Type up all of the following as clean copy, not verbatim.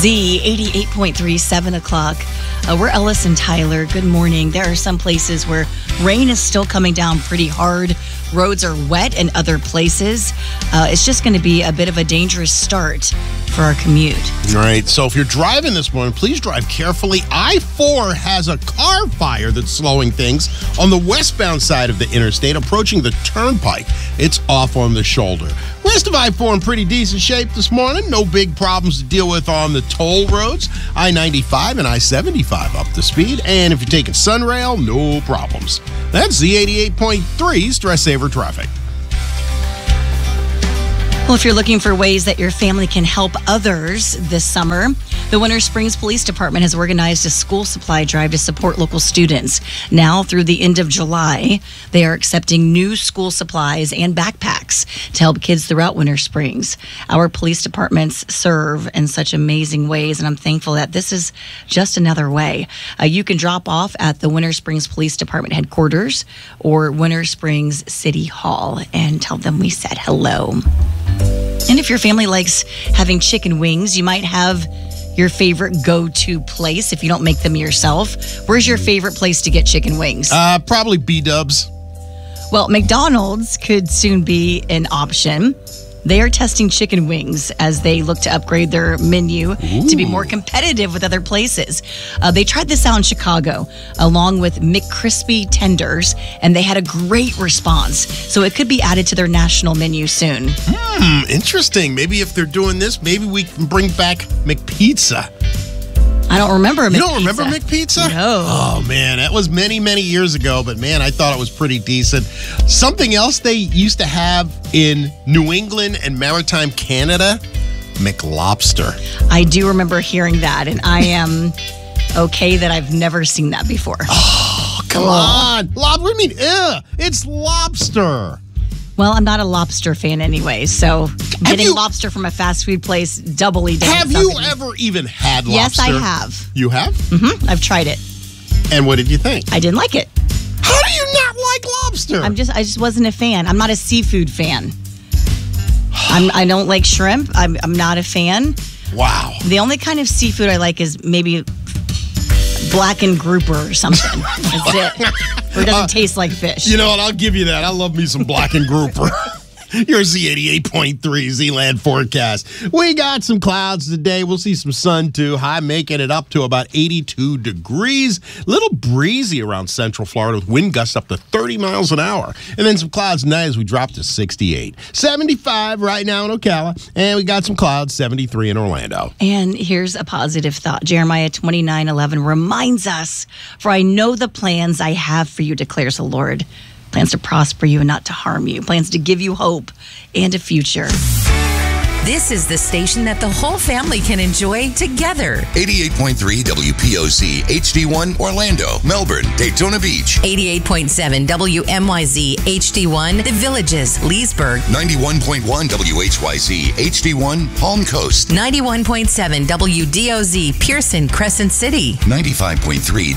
Z88.3, 7 o'clock. We're Ellis and Tyler. Good morning. There are some places where rain is still coming down pretty hard. Roads are wet in other places. It's just going to be a bit of a dangerous start for our commute. All right. So if you're driving this morning, please drive carefully. I-4 has a car fire that's slowing things on the westbound side of the interstate, approaching the turnpike. It's off on the shoulder. Rest of I-4 in pretty decent shape this morning. No big problems to deal with on the toll roads. I-95 and I-75 up to speed. And if you're taking Sunrail, no problems. That's Z88.3 Stress Saver Traffic. Well, if you're looking for ways that your family can help others this summer, the Winter Springs Police Department has organized a school supply drive to support local students. Now, through the end of July, they are accepting new school supplies and backpacks to help kids throughout Winter Springs. Our police departments serve in such amazing ways, and I'm thankful that this is just another way. You can drop off at the Winter Springs Police Department headquarters or Winter Springs City Hall and tell them we said hello. And if your family likes having chicken wings, you might have your favorite go-to place if you don't make them yourself. Where's your favorite place to get chicken wings? Probably B-dubs. Well, McDonald's could soon be an option. They are testing chicken wings as they look to upgrade their menu to be more competitive with other places. They tried this out in Chicago along with McCrispy tenders, and they had a great response. So it could be added to their national menu soon. Interesting. Maybe if they're doing this, maybe we can bring back McPizza. I don't remember McPizza. You don't remember McPizza? No. Oh, man. That was many, many years ago. But, man, I thought it was pretty decent. Something else they used to have in New England and maritime Canada, McLobster. I do remember hearing that, and I am okay that I've never seen that before. Oh, come on. What do you mean? It's lobster. Well, I'm not a lobster fan anyway, so getting lobster from a fast food place doubly down. Have you ever even had lobster? Yes, I have. You have? Mm-hmm. I've tried it. And what did you think? I didn't like it. How do you not like lobster? I just wasn't a fan. I'm not a seafood fan. I don't like shrimp. I'm not a fan. Wow. The only kind of seafood I like is maybe blackened grouper or something. That's it. Or it doesn't taste like fish. You know what? I'll give you that. I love me some blackened grouper. Your Z88.3 Z-Land forecast. We got some clouds today. We'll see some sun, too. High making it up to about 82 degrees. Little breezy around central Florida with wind gusts up to 30 miles an hour. And then some clouds tonight as we drop to 68. 75 right now in Ocala. And we got some clouds, 73 in Orlando. And here's a positive thought. Jeremiah 29:11 reminds us, "For I know the plans I have for you, declares the Lord. Plans to prosper you and not to harm you. Plans to give you hope and a future." This is the station that the whole family can enjoy together. 88.3 WPOZ HD1 Orlando, Melbourne, Daytona Beach. 88.7 WMYZ HD1 The Villages, Leesburg. 91.1 WHYZ HD1 Palm Coast. 91.7 WDOZ Pearson, Crescent City. 95.3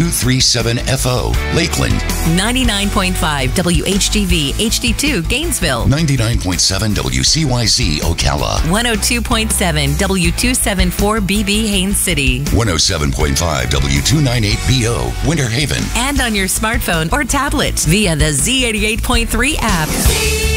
W237FO Lakeland. 99.5 WHGV HD2 Gainesville. 99.7 WCYZ Ocala. 102.7 W274BB Haines City. 107.5 W298BO Winter Haven. And on your smartphone or tablet via the Z88.3 app.